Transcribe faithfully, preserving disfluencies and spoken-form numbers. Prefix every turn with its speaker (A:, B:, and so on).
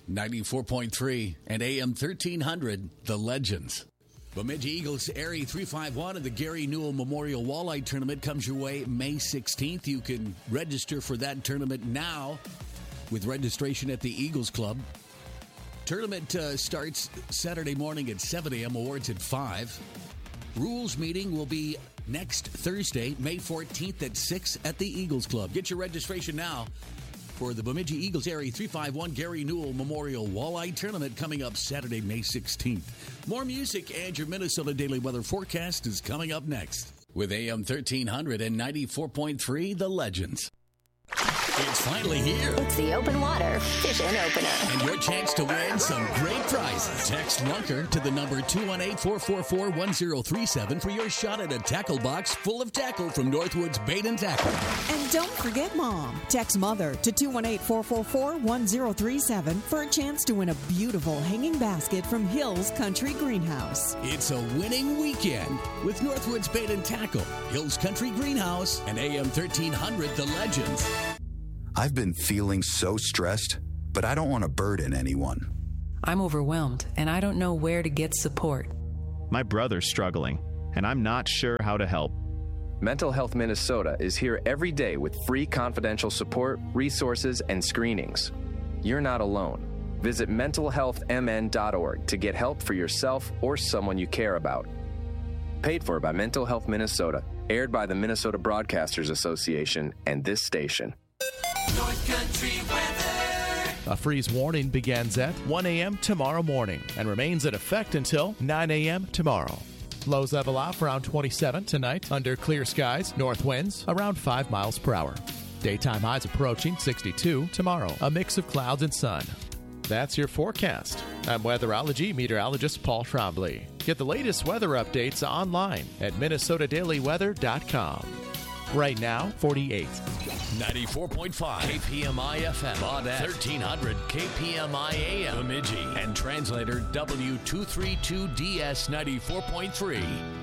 A: ninety-four point three and A M thirteen hundred, The Legends. Bemidji Eagles Area three five one and the Gary Newell Memorial Walleye Tournament comes your way May sixteenth. You can register for that tournament now with registration at the Eagles Club. Tournament uh, starts Saturday morning at seven a.m., awards at five. Rules meeting will be next Thursday, May fourteenth at six at the Eagles Club. Get your registration now for the Bemidji Eagles Area three five one Gary Newell Memorial Walleye Tournament coming up Saturday, May sixteenth. More music and your Minnesota Daily Weather Forecast is coming up next with A M thirteen hundred and ninety-four point three, The Legends. It's finally here.
B: It's the Open Water Fishing Opener.
A: And your chance to win some great prizes. Text Lunker to the number two one eight, four four four, one zero three seven for your shot at a tackle box full of tackle from Northwoods Bait and Tackle.
C: And don't forget Mom. Text Mother to two one eight, four four four, one zero three seven for a chance to win a beautiful hanging basket from Hills Country Greenhouse.
A: It's a winning weekend with Northwoods Bait and Tackle, Hills Country Greenhouse, and A M thirteen hundred, The Legends.
D: I've been feeling so stressed, but I don't want to burden anyone.
E: I'm overwhelmed, and I don't know where to get support.
F: My brother's struggling, and I'm not sure how to help.
G: Mental Health Minnesota is here every day with free confidential support, resources, and screenings. You're not alone. Visit mental health m n dot org to get help for yourself or someone you care about. Paid for by Mental Health Minnesota, aired by the Minnesota Broadcasters Association and this station.
H: North Country weather.
I: A freeze warning begins at one a.m. tomorrow morning and remains in effect until nine a.m. tomorrow. Lows level off around twenty-seven tonight under clear skies. North winds around five miles per hour. Daytime highs approaching sixty-two tomorrow. A mix of clouds and sun. That's your forecast. I'm weatherology meteorologist Paul Trombley. Get the latest weather updates online at minnesota daily weather dot com. Right now, forty-eight.
A: ninety-four point five K P M I F M, Baudette, thirteen hundred K P M I A M, Bemidji, and translator W two thirty-two D S ninety-four point three.